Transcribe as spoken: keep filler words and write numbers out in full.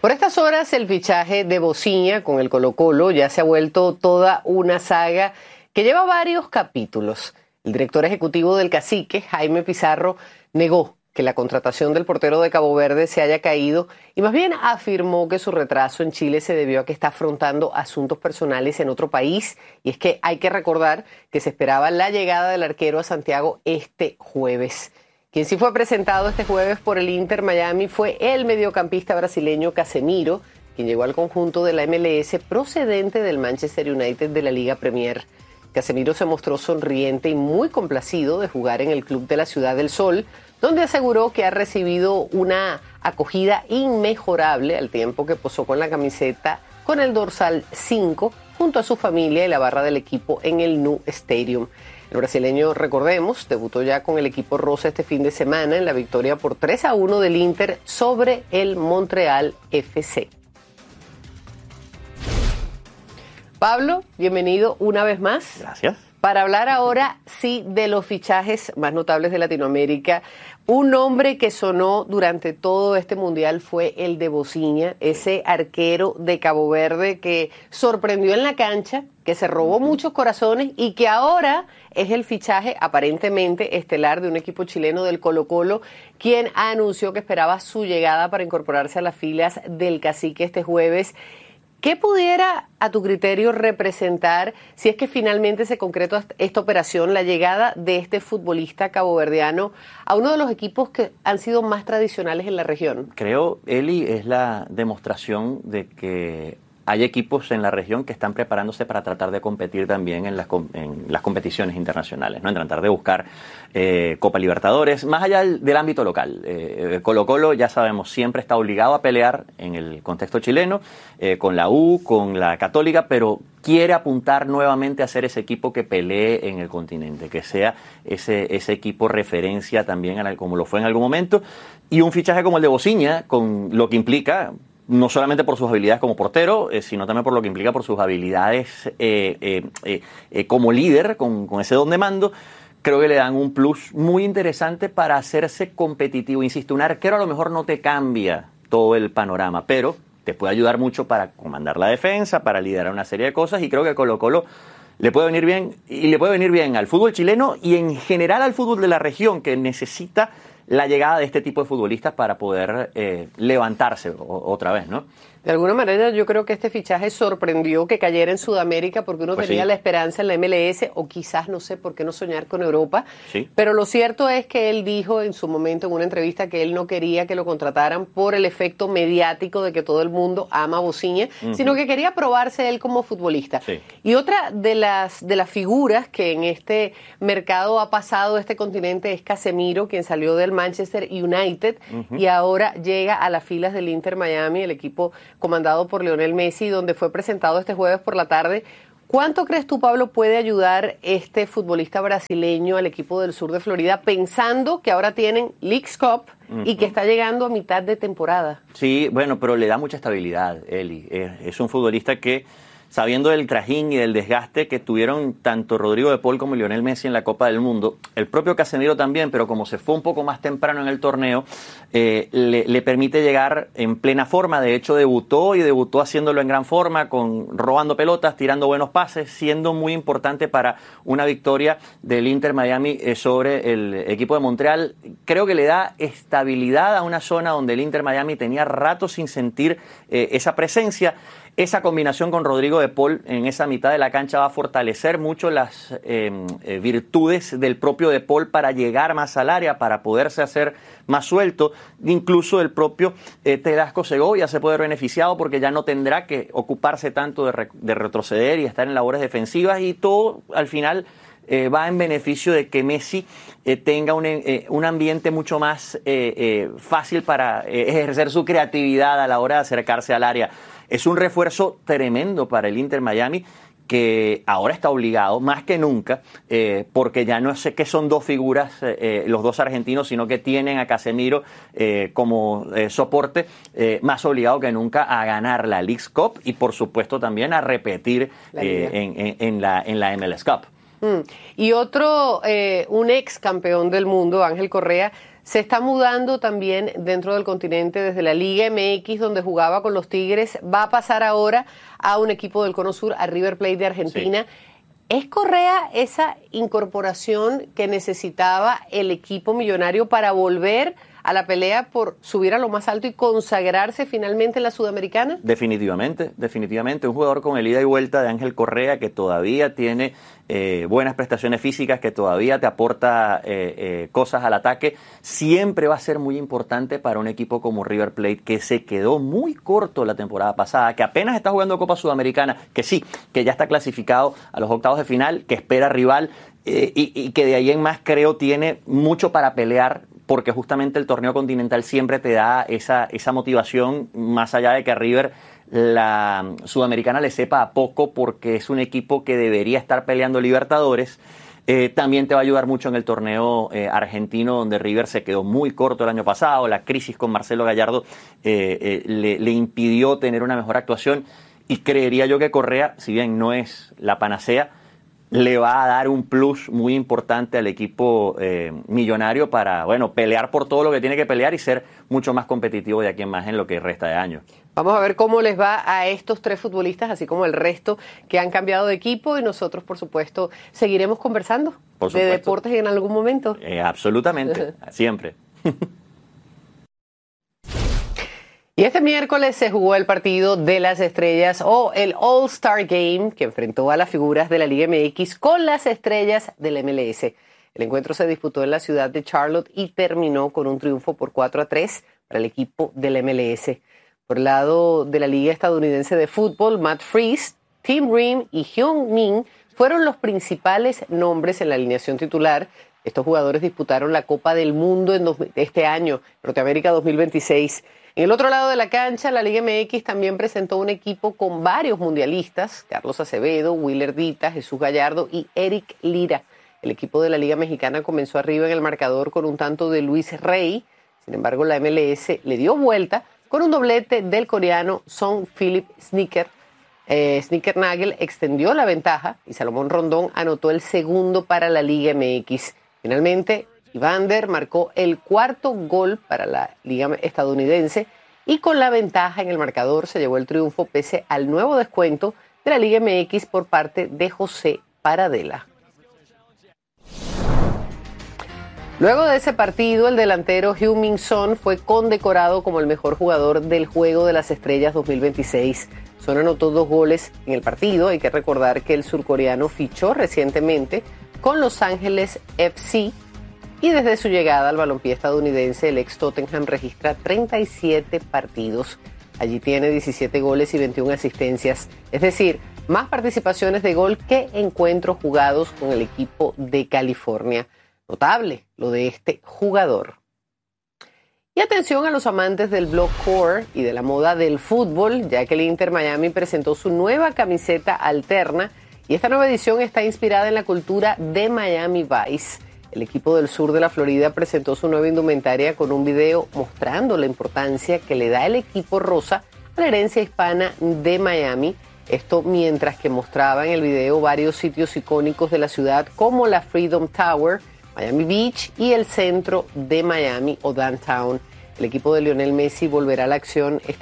Por estas horas, el fichaje de Bociña con el Colo-Colo ya se ha vuelto toda una saga que lleva varios capítulos. El director ejecutivo del Cacique, Jaime Pizarro, negó que la contratación del portero de Cabo Verde se haya caído y más bien afirmó que su retraso en Chile se debió a que está afrontando asuntos personales en otro país. Y es que hay que recordar que se esperaba la llegada del arquero a Santiago este jueves. Quien sí fue presentado este jueves por el Inter Miami fue el mediocampista brasileño Casemiro, quien llegó al conjunto de la M L S procedente del Manchester United de la Liga Premier. Casemiro se mostró sonriente y muy complacido de jugar en el club de la Ciudad del Sol, donde aseguró que ha recibido una acogida inmejorable al tiempo que posó con la camiseta con el dorsal cinco junto a su familia y la barra del equipo en el Nou Stadium. El brasileño, recordemos, debutó ya con el equipo rosa este fin de semana en la victoria por tres a uno del Inter sobre el Montreal F C. Pablo, bienvenido una vez más. Gracias. Para hablar ahora, sí, de los fichajes más notables de Latinoamérica. Un nombre que sonó durante todo este mundial fue el de Bociña, ese arquero de Cabo Verde que sorprendió en la cancha, que se robó muchos corazones y que ahora es el fichaje aparentemente estelar de un equipo chileno del Colo-Colo, quien anunció que esperaba su llegada para incorporarse a las filas del Cacique este jueves. ¿Qué pudiera, a tu criterio, representar, si es que finalmente se concretó esta operación, la llegada de este futbolista caboverdiano a uno de los equipos que han sido más tradicionales en la región? Creo, Eli, es la demostración de que hay equipos en la región que están preparándose para tratar de competir también en las, en las competiciones internacionales, ¿no? En tratar de buscar eh, Copa Libertadores, más allá del, del ámbito local. Eh, Colo-Colo, ya sabemos, siempre está obligado a pelear en el contexto chileno, eh, con la U, con la Católica, pero quiere apuntar nuevamente a ser ese equipo que pelee en el continente, que sea ese, ese equipo referencia también, como lo fue en algún momento, y un fichaje como el de Bociña, con lo que implica, no solamente por sus habilidades como portero, eh, sino también por lo que implica por sus habilidades eh, eh, eh, eh, como líder, con, con ese don de mando. Creo que le dan un plus muy interesante para hacerse competitivo. Insisto, un arquero a lo mejor no te cambia todo el panorama, pero te puede ayudar mucho para comandar la defensa, para liderar una serie de cosas, y creo que Colo-Colo le puede venir bien, y le puede venir bien al fútbol chileno y en general al fútbol de la región, que necesita la llegada de este tipo de futbolistas para poder eh, levantarse o, otra vez, ¿no? De alguna manera yo creo que este fichaje sorprendió que cayera en Sudamérica porque uno pues tenía sí. la esperanza en la M L S o quizás, no sé, por qué no soñar con Europa. Sí. Pero lo cierto es que él dijo en su momento en una entrevista que él no quería que lo contrataran por el efecto mediático de que todo el mundo ama a Bociña, uh-huh. sino que quería probarse él como futbolista. Sí. Y otra de las, de las figuras que en este mercado ha pasado este continente es Casemiro, quien salió del Manchester United uh-huh. y ahora llega a las filas del Inter Miami, el equipo comandado por Lionel Messi, donde fue presentado este jueves por la tarde. ¿Cuánto crees tú, Pablo, puede ayudar este futbolista brasileño al equipo del sur de Florida, pensando que ahora tienen Leagues Cup uh-huh. y que está llegando a mitad de temporada? Sí, bueno, pero le da mucha estabilidad, Eli. Es, es un futbolista que, sabiendo del trajín y del desgaste que tuvieron tanto Rodrigo de Paul como Lionel Messi en la Copa del Mundo, el propio Casemiro también, pero como se fue un poco más temprano en el torneo, eh, le, le permite llegar en plena forma. De hecho, debutó y debutó haciéndolo en gran forma, con robando pelotas, tirando buenos pases, siendo muy importante para una victoria del Inter Miami eh, sobre el equipo de Montreal. Creo que le da estabilidad a una zona donde el Inter Miami tenía rato sin sentir eh, esa presencia. Esa combinación con Rodrigo de Paul en esa mitad de la cancha va a fortalecer mucho las eh, eh, virtudes del propio de Paul para llegar más al área, para poderse hacer más suelto. Incluso el propio eh, Tedasco Segovia se puede ver beneficiado porque ya no tendrá que ocuparse tanto de, re- de retroceder y estar en labores defensivas, y todo al final eh, va en beneficio de que Messi eh, tenga un, eh, un ambiente mucho más eh, eh, fácil para eh, ejercer su creatividad a la hora de acercarse al área. Es un refuerzo tremendo para el Inter Miami, que ahora está obligado, más que nunca, eh, porque ya no sé qué son dos figuras, eh, los dos argentinos, sino que tienen a Casemiro eh, como eh, soporte, eh, más obligado que nunca a ganar la Leagues Cup y, por supuesto, también a repetir eh, en, en, en, la, en la M L S Cup. Mm. Y otro, eh, un ex campeón del mundo, Ángel Correa, se está mudando también dentro del continente desde la Liga M X, donde jugaba con los Tigres, va a pasar ahora a un equipo del Cono Sur, a River Plate de Argentina. Sí. ¿Es Correa esa incorporación que necesitaba el equipo millonario para volver a la pelea por subir a lo más alto y consagrarse finalmente en la Sudamericana? Definitivamente, definitivamente. Un jugador con el ida y vuelta de Ángel Correa que todavía tiene eh, buenas prestaciones físicas, que todavía te aporta eh, eh, cosas al ataque. Siempre va a ser muy importante para un equipo como River Plate, que se quedó muy corto la temporada pasada, que apenas está jugando Copa Sudamericana, que sí, que ya está clasificado a los octavos de final, que espera rival eh, y, y que de ahí en más creo tiene mucho para pelear, porque justamente el torneo continental siempre te da esa, esa motivación, más allá de que a River la Sudamericana le sepa a poco, porque es un equipo que debería estar peleando Libertadores. Eh, también te va a ayudar mucho en el torneo eh, argentino, donde River se quedó muy corto el año pasado. La crisis con Marcelo Gallardo eh, eh, le, le impidió tener una mejor actuación, y creería yo que Correa, si bien no es la panacea, le va a dar un plus muy importante al equipo eh, millonario para, bueno, pelear por todo lo que tiene que pelear y ser mucho más competitivo de aquí en más en lo que resta de año. Vamos a ver cómo les va a estos tres futbolistas, así como el resto que han cambiado de equipo, y nosotros, por supuesto, seguiremos conversando por de deportes en algún momento. Eh, absolutamente, siempre. Y este miércoles se jugó el partido de las estrellas, o el All-Star Game, que enfrentó a las figuras de la Liga M X con las estrellas del M L S. El encuentro se disputó en la ciudad de Charlotte y terminó con un triunfo por cuatro a tres para el equipo del M L S. Por el lado de la Liga Estadounidense de Fútbol, Matt Freese, Tim Ream y Hyun Min fueron los principales nombres en la alineación titular. Estos jugadores disputaron la Copa del Mundo en dos, este año, Norteamérica dos mil veintiséis. En el otro lado de la cancha, la Liga M X también presentó un equipo con varios mundialistas: Carlos Acevedo, Willer Dita, Jesús Gallardo y Eric Lira. El equipo de la Liga Mexicana comenzó arriba en el marcador con un tanto de Luis Rey. Sin embargo, la M L S le dio vuelta con un doblete del coreano Song Philip Snicker. Eh, Snicker Nagel extendió la ventaja y Salomón Rondón anotó el segundo para la Liga M X. Finalmente, Evander marcó el cuarto gol para la Liga estadounidense, y con la ventaja en el marcador se llevó el triunfo pese al nuevo descuento de la Liga M X por parte de José Paradela. Luego de ese partido, el delantero Heung-min Son fue condecorado como el mejor jugador del Juego de las Estrellas dos mil veintiséis. Son anotó dos goles en el partido. Hay que recordar que el surcoreano fichó recientemente con Los Ángeles F C, y desde su llegada al balompié estadounidense, el ex Tottenham registra treinta y siete partidos. Allí tiene diecisiete goles y veintiuna asistencias, es decir, más participaciones de gol que encuentros jugados con el equipo de California. Notable lo de este jugador. Y atención a los amantes del blockcore y de la moda del fútbol, ya que el Inter Miami presentó su nueva camiseta alterna, y esta nueva edición está inspirada en la cultura de Miami Vice. El equipo del sur de la Florida presentó su nueva indumentaria con un video mostrando la importancia que le da el equipo rosa a la herencia hispana de Miami. Esto mientras que mostraba en el video varios sitios icónicos de la ciudad, como la Freedom Tower, Miami Beach y el centro de Miami o Downtown. El equipo de Lionel Messi volverá a la acción este